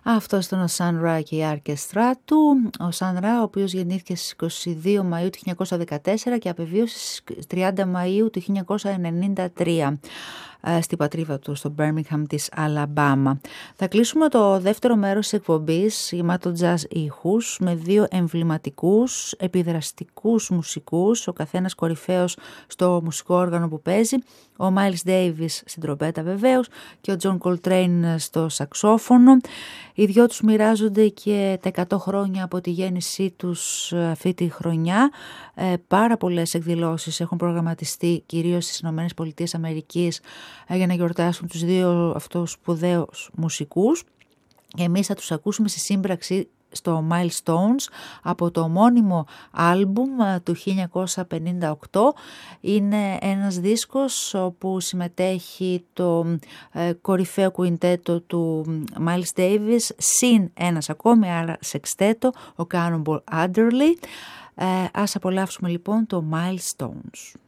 Αυτό ήταν ο Sun Ra και η άρκεστρά του. Ο Sun Ra, ο οποίος γεννήθηκε στις 22 Μαΐου του 1914 και απεβίωσε στις 30 Μαΐου του 1993 στην πατρίδα του, στο Birmingham της Αλαμπάμα. Θα κλείσουμε το δεύτερο μέρος της εκπομπής, γεμάτο jazz ήχους, με δύο εμβληματικούς, επιδραστικούς μουσικούς, ο καθένας κορυφαίος στο μουσικό όργανο που παίζει, ο Miles Davis στην τρομπέτα βεβαίως και ο John Coltrane στο σαξόφωνο. Οι δυο τους μοιράζονται και τα 100 χρόνια από τη γέννησή τους αυτή τη χρονιά. Πάρα πολλές εκδηλώσεις έχουν προγραμματιστεί κυρίως στις ΗΠΑ για να γιορτάσουν τους δύο αυτούς σπουδαίους μουσικούς. Εμείς θα τους ακούσουμε στη σύμπραξη στο Milestones από το ομώνυμο άλμπουμ του 1958. Είναι ένας δίσκος όπου συμμετέχει το κορυφαίο κουιντέτο του Miles Davis συν ένας ακόμη, άρα σεξτέτο, ο Cannonball Adderley. Ας απολαύσουμε λοιπόν το Milestones.